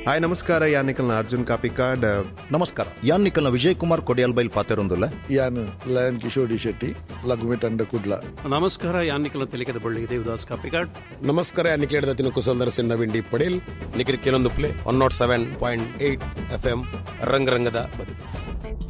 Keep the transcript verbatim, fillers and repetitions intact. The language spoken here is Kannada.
ಹಾಯ್ ನಮಸ್ಕಾರ ಯಾನ್ ನಿಖಲ್ನ ಅರ್ಜುನ್ ಕಾಪಿಕಾಡ್. ನಮಸ್ಕಾರ ಯಾನ್ ನಿಖಲ್ನ ವಿಜಯ್ ಕುಮಾರ್ ಕೊಡಿಯಾಲ್ ಬೈಲ್ ಪಾತೆರೊಂದುಲ್ಲ ಯಾನ್ ಲಯನ್ ಕಿಶೋರ್ ಡಿ ಶೆಟ್ಟಿ ಲಘುಮಿ ತಂಡ ಕುಡ್ಲ. ನಮಸ್ಕಾರ ಯಾನ್ ನಿಖಲ್ನ ತೆಲಿಕದ ಬಳ್ಳಿ ದೇವದಾಸ್ ಕಾಪಿಕಾಡ್. ನಮಸ್ಕಾರ ಯಾನ್ ನಿಖಲ್ ಎಡದತ್ತಿನ ಕುಸಲ್ದರ್ ಸಿನ್ನ ವಿಂಡಿ ಪಡೇಲ್ ನಿಖಿಲ್ ಕೆಲವೊಂದು play one not seven point eight F M ರಂಗ ರಂಗದ ಬದುಕು.